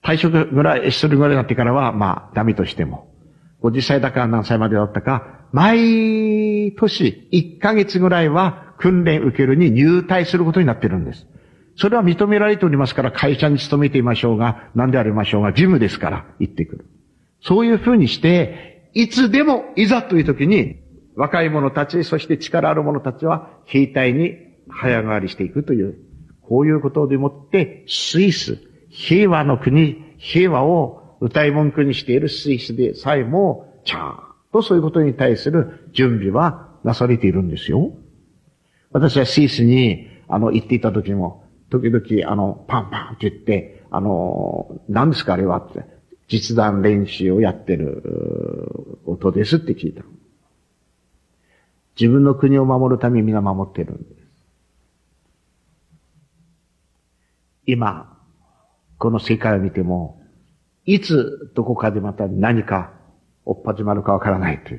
退職ぐらい、するぐらいになってからは、まあ、ダメとしても、50歳だか何歳までだったか、毎年1ヶ月ぐらいは訓練受けるに入隊することになっているんです。それは認められておりますから、会社に勤めていましょうが、何でありましょうが、義務ですから行ってくる。そういうふうにして、いつでもいざという時に、若い者たち、そして力ある者たちは兵隊に早変わりしていくという、こういうことでもって、スイス、平和の国、平和を歌い文句にしているスイスでさえも、ちゃんとそういうことに対する準備はなされているんですよ。私はスイスに、行っていた時も、時々、パンパンって言って、何ですかあれはって、実弾練習をやってる音ですって聞いた。自分の国を守るために皆守っているんです。今、この世界を見ても、いつどこかでまた何か追っ始まるかわからないという。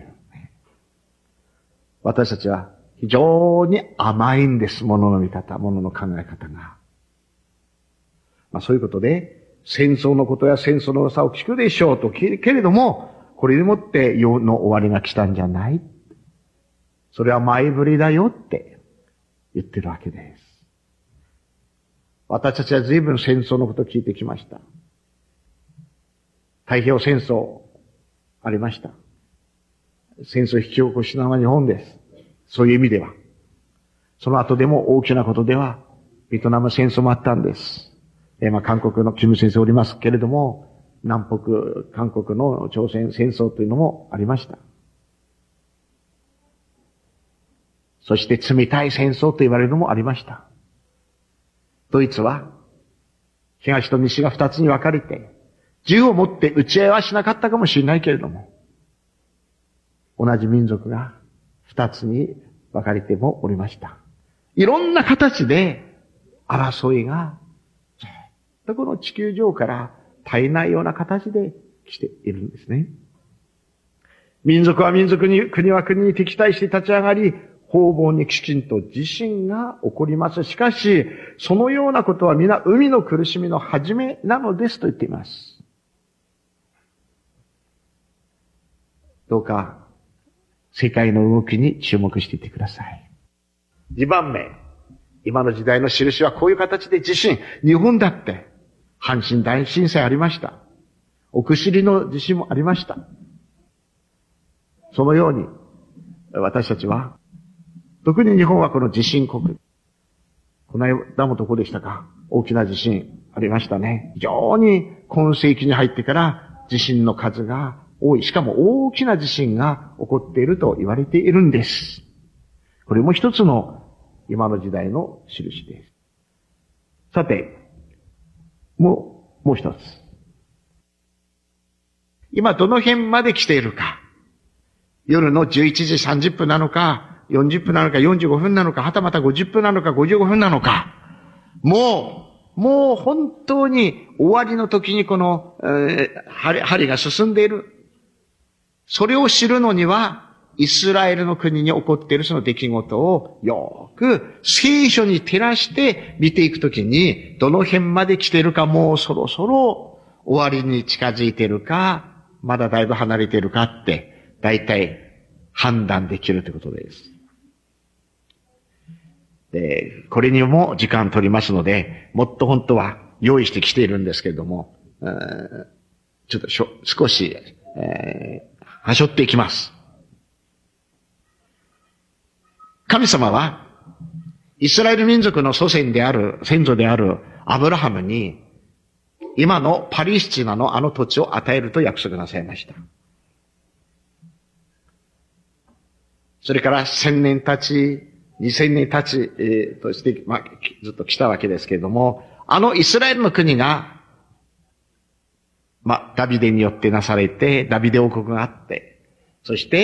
私たちは非常に甘いんです。物の見方、物の考え方が。まあそういうことで、戦争のことや戦争の噂を聞くでしょうと、けれども、これでもって世の終わりが来たんじゃない。それは前振りだよって言ってるわけです。私たちは随分戦争のことを聞いてきました。太平洋戦争ありました。戦争を引き起こしたのは日本です。そういう意味では。その後でも大きなことでは、ベトナム戦争もあったんです。まあ韓国のキム先生おりますけれども、南北、韓国の朝鮮戦争というのもありました。そして冷たい戦争と言われるのもありました。ドイツは東と西が二つに分かれて、銃を持って撃ち合いはしなかったかもしれないけれども、同じ民族が二つに分かれてもおりました。いろんな形で争いがずっとこの地球上から絶えないような形で来ているんですね。民族は民族に、国は国に敵対して立ち上がり、方々にきちんと地震が起こります。しかし、そのようなことは皆海の苦しみの始めなのですと言っています。どうか、世界の動きに注目していってください。2番目、今の時代の印はこういう形で地震、日本だって、阪神大震災ありました。奥尻の地震もありました。そのように、私たちは、特に日本はこの地震国。この間もどこでしたか？大きな地震ありましたね。非常に今世紀に入ってから地震の数が多い。しかも大きな地震が起こっていると言われているんです。これも一つの今の時代の印です。さて、もう一つ。今どの辺まで来ているか。夜の11時30分なのか、40分なのか45分なのか、はたまた50分なのか55分なのか。もう本当に終わりの時にこの、針が進んでいる。それを知るのには、イスラエルの国に起こっているその出来事をよく聖書に照らして見ていくときに、どの辺まで来ているか、もうそろそろ終わりに近づいているか、まだだいぶ離れているかって、だいたい判断できるということです。これにも時間取りますので、もっと本当は用意してきているんですけれども、ちょっと少し、はしょっていきます。神様は、イスラエル民族の先祖であるアブラハムに、今のパレスチナのあの土地を与えると約束なさいました。それから1000年経ち、2000年経ち、として、ずっと来たわけですけれども、あのイスラエルの国が、ダビデによってなされて、ダビデ王国があって、そして、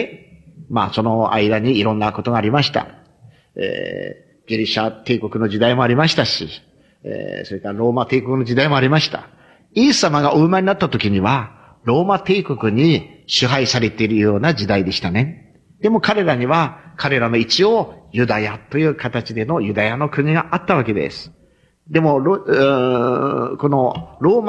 その間にいろんなことがありました。ギリシャ帝国の時代もありましたし、それからローマ帝国の時代もありました。イエス様がお生まれになった時には、ローマ帝国に支配されているような時代でしたね。でも彼らには、彼らの一応、ユダヤという形でのユダヤの国があったわけです。でも、このローマ